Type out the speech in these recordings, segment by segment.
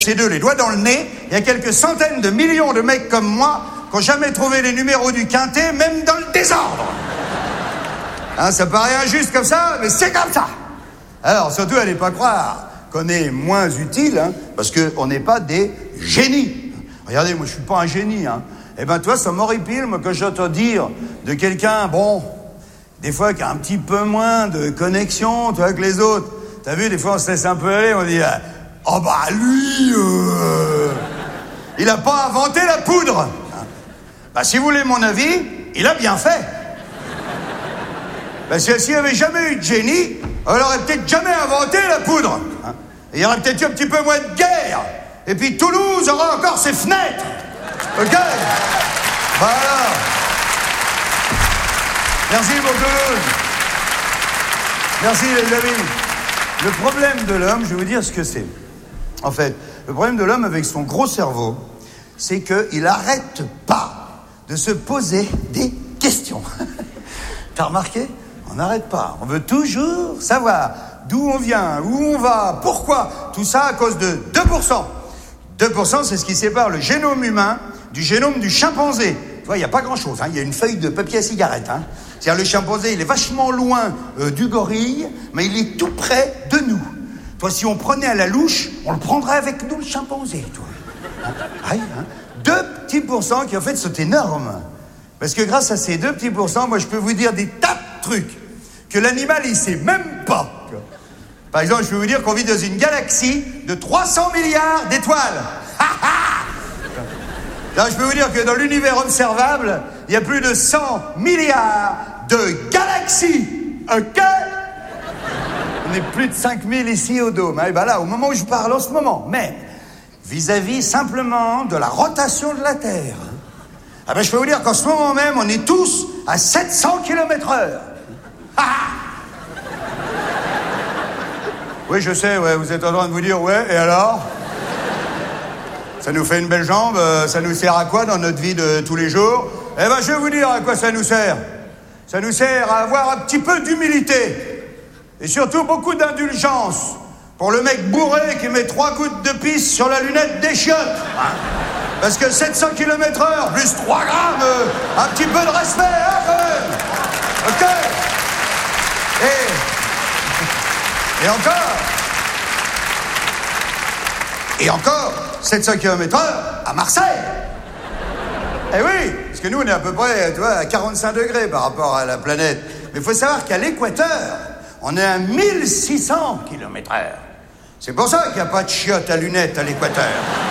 ces deux, les doigts dans le nez, il y a quelques centaines de millions de mecs comme moi qui n'ont jamais trouvé les numéros du quintet, même dans le désordre. Hein, ça paraît injuste comme ça, mais c'est comme ça. Alors, surtout, allez pas croire qu'on est moins utile, hein, parce qu'on n'est pas des génies. Regardez, moi, je suis pas un génie, hein. Eh ben, toi, ça m'horripile, moi, quand j'entends dire de quelqu'un, bon, des fois, qui a un petit peu moins de connexion, tu vois, que les autres. T'as vu, des fois, on se laisse un peu aller, on dit, oh bah, lui, il a pas inventé la poudre. Bah, si vous voulez mon avis, il a bien fait. Parce que s'il n'y avait jamais eu de génie, on n'aurait peut-être jamais inventé la poudre. Hein. Il y aurait peut-être eu un petit peu moins de guerre. Et puis Toulouse aura encore ses fenêtres. Ok? Voilà. Merci pour Toulouse. Merci les amis. Le problème de l'homme, je vais vous dire ce que c'est. En fait, le problème de l'homme avec son gros cerveau, c'est qu'il n'arrête pas de se poser des questions. T'as remarqué ? On n'arrête pas. On veut toujours savoir d'où on vient, où on va, pourquoi. Tout ça à cause de 2%. 2%, c'est ce qui sépare le génome humain du génome du chimpanzé. Tu vois, il n'y a pas grand-chose. Hein. Il y a une feuille de papier à cigarette. Hein. C'est-à-dire, le chimpanzé, il est vachement loin du gorille, mais il est tout près de nous. Toi, si on prenait à la louche, on le prendrait avec nous, le chimpanzé. Toi. Hein. Ah, hein. 2 petits pourcents qui, en fait, sont énormes. Parce que grâce à ces 2 petits pourcents, moi, je peux vous dire des tas de trucs que l'animal, il sait même pas. Par exemple, je peux vous dire qu'on vit dans une galaxie de 300 milliards d'étoiles. Là, je peux vous dire que dans l'univers observable, il y a plus de 100 milliards de galaxies. Ok? On est plus de 5000 ici au Dôme. Et ben là, au moment où je parle, en ce moment même, vis-à-vis simplement de la rotation de la Terre, ah ben, je peux vous dire qu'en ce moment même, on est tous à 700 km/h. Oui, je sais, ouais, vous êtes en train de vous dire, ouais, et alors ? Ça nous fait une belle jambe, ça nous sert à quoi dans notre vie de tous les jours ? Eh ben, je vais vous dire à quoi ça nous sert. Ça nous sert à avoir un petit peu d'humilité. Et surtout beaucoup d'indulgence. Pour le mec bourré qui met 3 gouttes de pisse sur la lunette des chiottes. Parce que 700 km/h, plus 3 grammes, un petit peu de respect, hein, quand même. Ok ? Et encore, 700 km/h à Marseille. Eh oui, parce que nous, on est à peu près, tu vois, à 45 degrés par rapport à la planète. Mais il faut savoir qu'à l'équateur, on est à 1600 km/h. C'est pour ça qu'il n'y a pas de chiottes à lunettes à l'équateur.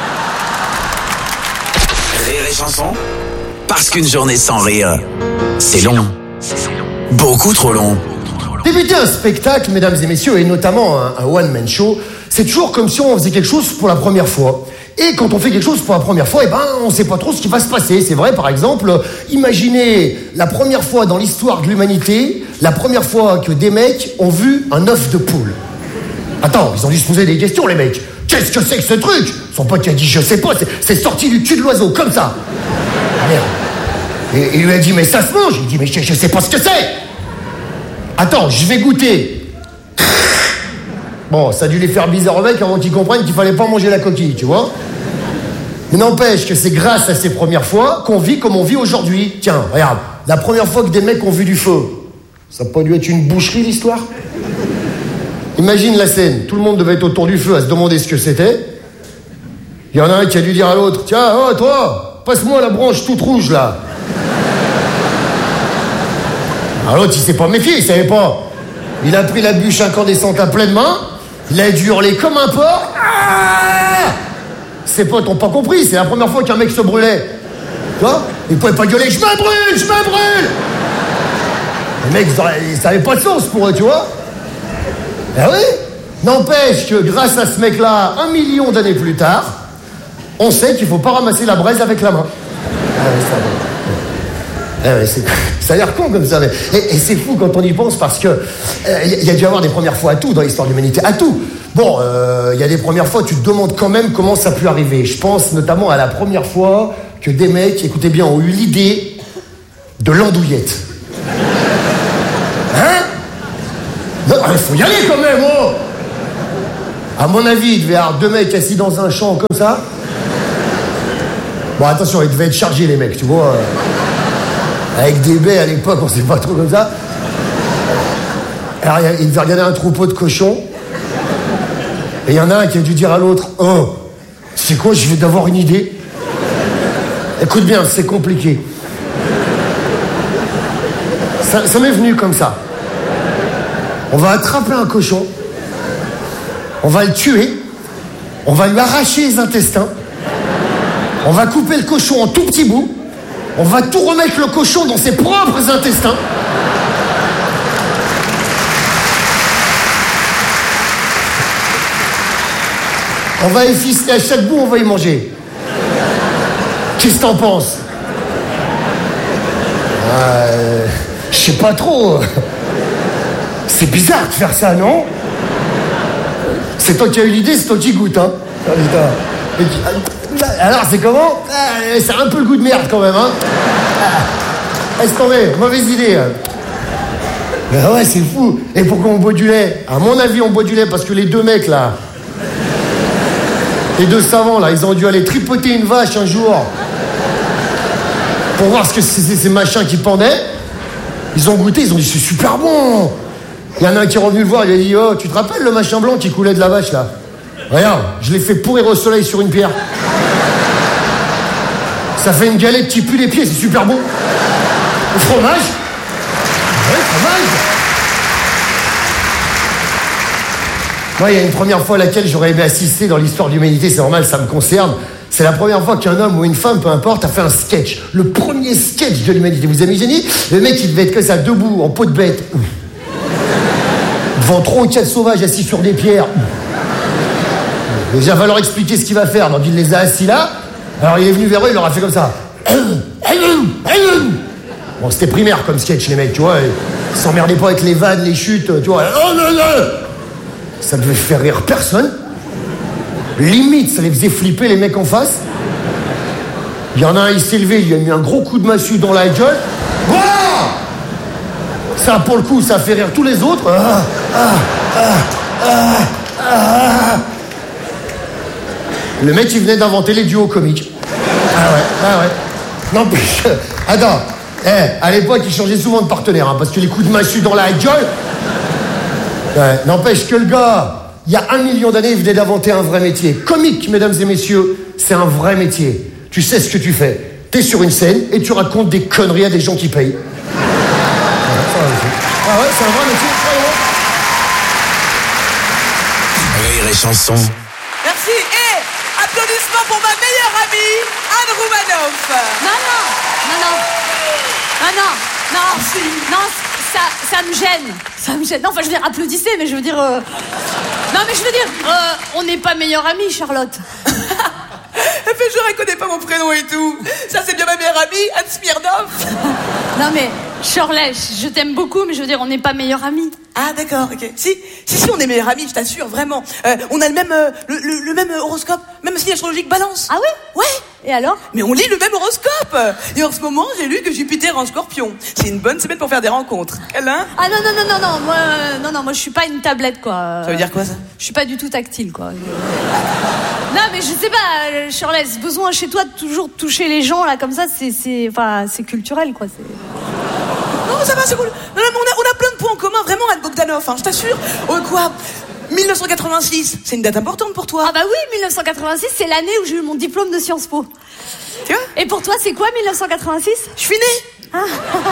Rire et chanson, parce qu'une journée sans rire, c'est long. Beaucoup trop long. Débuter un spectacle, mesdames et messieurs, et notamment un one-man show, c'est toujours comme si on faisait quelque chose pour la première fois. Et quand on fait quelque chose pour la première fois, eh ben, on sait pas trop ce qui va se passer. C'est vrai, par exemple, imaginez la première fois dans l'histoire de l'humanité, la première fois que des mecs ont vu un œuf de poule. Attends, ils ont dû se poser des questions, les mecs. Qu'est-ce que c'est que ce truc ? Son pote a dit, je sais pas, c'est sorti du cul de l'oiseau, comme ça. Merde. Et il lui a dit, mais ça se mange ? Il dit, mais je sais pas ce que c'est. Attends, je vais goûter. Bon, ça a dû les faire bizarre au mec avant qu'ils comprennent qu'il fallait pas manger la coquille, tu vois. Mais n'empêche que c'est grâce à ces premières fois qu'on vit comme on vit aujourd'hui. Tiens, regarde, la première fois que des mecs ont vu du feu, ça n'a pas dû être une boucherie, l'histoire ? Imagine la scène, tout le monde devait être autour du feu à se demander ce que c'était. Il y en a un qui a dû dire à l'autre, tiens, oh, toi, passe-moi la branche toute rouge, là. Alors l'autre, il s'est pas méfié, il savait pas. Il a pris la bûche incandescente à pleine main, il a dû hurler comme un porc. Ah, ses potes ont pas compris, c'est la première fois qu'un mec se brûlait. Tu vois ? Il pouvait pas gueuler, je me brûle. Les mecs, ça avait pas de sens pour eux, tu vois ? Ah oui ? N'empêche que grâce à ce mec-là, 1 million d'années plus tard, on sait qu'il faut pas ramasser la braise avec la main. Ça a l'air con comme ça, mais... et c'est fou quand on y pense parce que il y a dû y avoir des premières fois à tout dans l'histoire de l'humanité, à tout. Bon, il y a des premières fois, tu te demandes quand même comment ça a pu arriver. Je pense notamment à la première fois que des mecs, écoutez bien, ont eu l'idée de l'andouillette. Hein ? Non, il faut y aller quand même, oh ! À mon avis, il devait y avoir 2 mecs assis dans un champ comme ça. Bon, attention, ils devaient être chargés, les mecs, tu vois. Avec des baies à l'époque, on sait pas trop comme ça. Alors, ils devaient regarder un troupeau de cochons. Et il y en a un qui a dû dire à l'autre, « Oh, tu sais quoi, je vais d'avoir une idée. Écoute bien, c'est compliqué. » Ça m'est venu comme ça. On va attraper un cochon, on va le tuer, on va lui arracher les intestins, on va couper le cochon en tout petits bouts, on va tout remettre le cochon dans ses propres intestins. On va efficer à chaque bout, on va y manger. Qu'est-ce que t'en penses? Je sais pas trop. C'est bizarre de faire ça, non? C'est toi qui as eu l'idée, c'est toi qui goûte, hein? Alors, c'est comment? C'est un peu le goût de merde, quand même, hein? Laisse tomber, mauvaise idée. Ben ouais, c'est fou. Et pourquoi on boit du lait? À mon avis, on boit du lait parce que les 2 mecs, là... Les 2 savants, là, ils ont dû aller tripoter une vache un jour pour voir ce que c'est ces machins qui pendaient. Ils ont goûté, ils ont dit, c'est super bon. Il y en a un qui est revenu le voir, il a dit, oh, tu te rappelles le machin blanc qui coulait de la vache, là? Regarde, je l'ai fait pourrir au soleil sur une pierre. Ça fait une galette qui pue les pieds, c'est super bon. Le fromage? Ouais, fromage. Moi, il y a une première fois à laquelle j'aurais aimé assister dans l'histoire de l'humanité, c'est normal, ça me concerne. C'est la première fois qu'un homme ou une femme, peu importe, a fait un sketch. Le premier sketch de l'humanité. Vous imaginez? Le mec, il devait être que ça, debout, en peau de bête. Devant 3 ou 4 sauvages assis sur des pierres. Déjà, va leur expliquer ce qu'il va faire. Donc, il les a assis là. Alors, il est venu vers eux, il leur a fait comme ça. Bon, c'était primaire comme sketch, les mecs, tu vois. Ils s'emmerdaient pas avec les vannes, les chutes, tu vois. Ça devait faire rire personne. Limite, ça les faisait flipper, les mecs en face. Il y en a un, il s'est levé, il lui a mis un gros coup de massue dans la gueule. Ouah! Ça, pour le coup, ça a fait rire tous les autres. Le mec, il venait d'inventer les duos comiques. Ah ouais. Non, plus. Attends. À l'époque, il changeait souvent de partenaire, hein, parce que les coups de massue dans la gueule... Ouais, n'empêche que le gars, il y a 1 million d'années, il venait d'inventer un vrai métier. Comique, mesdames et messieurs, c'est un vrai métier. Tu sais ce que tu fais. T'es sur une scène et tu racontes des conneries à des gens qui payent. Ah ouais, c'est un vrai métier. Rire et chanson. Merci. Et applaudissements pour ma meilleure amie, Anne Roumanoff. Non, ça me gêne. Non, enfin, je veux dire, applaudissez, mais je veux dire... on n'est pas meilleure amie, Charlotte. Mais je reconnais pas mon prénom et tout. Ça, c'est bien ma meilleure amie, Anne Smirnoff. Non, mais, Shirley, je t'aime beaucoup, mais je veux dire, on n'est pas meilleure amie. Ah, d'accord, ok. Si, on est meilleure amie, je t'assure, vraiment. On a le même, le même horoscope, même signe astrologique, Balance. Ah ouais? Ouais. Et alors? Mais on lit le même horoscope. Et en ce moment, j'ai lu que Jupiter en Scorpion. C'est une bonne semaine pour faire des rencontres. Câlin? Ah non, moi je suis pas une tablette, quoi. Ça veut dire quoi, ça? Je suis pas du tout tactile, quoi. Non, mais je sais pas, Shirley, ce besoin chez toi de toujours toucher les gens, là, comme ça, c'est culturel, quoi. Non, ça va, c'est cool. Non, mais on a plein de points en commun, vraiment, Anne Bogdanov, hein, je t'assure. Quoi? 1986, c'est une date importante pour toi. Ah bah oui, 1986, c'est l'année où j'ai eu mon diplôme de Sciences Po. Tu vois? Et pour toi, c'est quoi, 1986? Je suis née. Ah.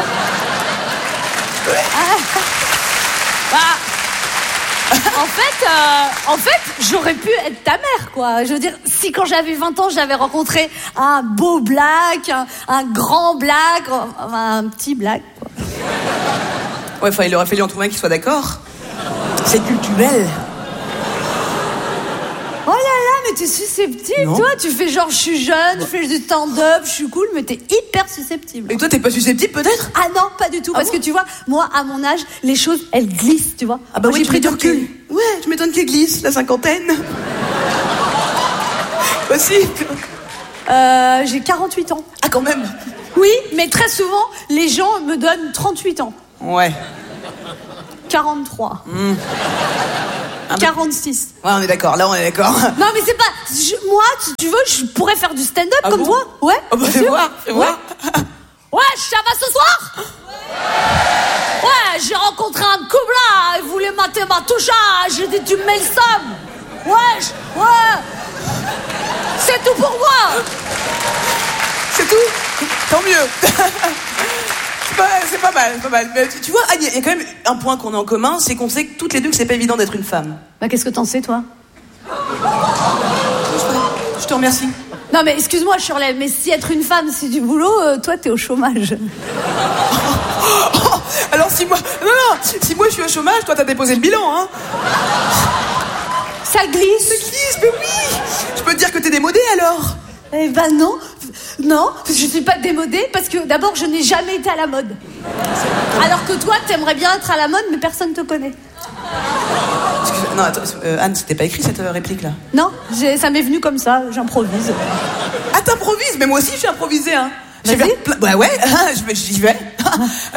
En fait, j'aurais pu être ta mère, quoi. Je veux dire, si quand j'avais 20 ans, j'avais rencontré un beau black, un grand black, un petit black, quoi. Ouais, enfin, il aurait fallu en trouver un qui soit d'accord. C'est culturel. Oh là là, mais t'es susceptible, non. Toi. Tu fais genre, je suis jeune, je fais du stand-up, je suis cool, mais t'es hyper susceptible. Et toi, t'es pas susceptible, peut-être? Ah non, pas du tout, parce que tu vois, moi, à mon âge, les choses, elles glissent, tu vois. Ah bah moi, oui, j'ai pris du recul. Ouais, je m'étonne qu'elle glisse, la cinquantaine. Aussi. J'ai 48 ans. Ah, quand même. Oui, mais très souvent, les gens me donnent 38 ans. Ouais. 43. 46. Ouais, on est d'accord, là on est d'accord. Non, mais c'est pas... moi, si tu veux, je pourrais faire du stand-up comme toi. Ouais. Oh bah fais voir, fais voir. Ouais, ça va ce soir? Ouais, j'ai rencontré un couple là, il voulait mater ma touche, j'ai dit tu me mets le somme. Ouais. C'est tout pour moi. C'est tout? Tant mieux. C'est pas mal. Mais tu vois, Anne, il y a quand même un point qu'on a en commun, c'est qu'on sait toutes les deux que c'est pas évident d'être une femme. Bah qu'est-ce que t'en sais, toi? Je te remercie. Non mais excuse-moi Shirley, mais si être une femme c'est du boulot, toi t'es au chômage. Alors si moi je suis au chômage, toi t'as déposé le bilan, hein. Ça glisse. Ça glisse, mais oui. Je peux te dire que t'es démodée alors. Eh ben non, je suis pas démodée parce que d'abord je n'ai jamais été à la mode. Alors que toi t'aimerais bien être à la mode mais personne te connaît. Non, attends, Anne, c'était pas écrit cette réplique là? Non, ça m'est venu comme ça, j'improvise. Ah, t'improvises? Mais moi aussi je suis improvisée, hein. Vas-y. Bah ouais, j'y vais.